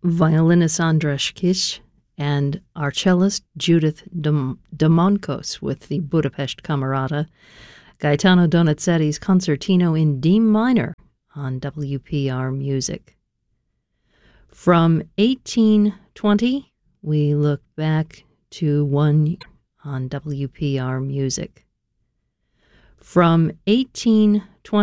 violinist Andras Kiss and our cellist Judith Domonkos with the Budapest Camerata, Gaetano Donizetti's Concertino in D minor on WPR Music. From 1820, we look back to one on WPR Music. From 1820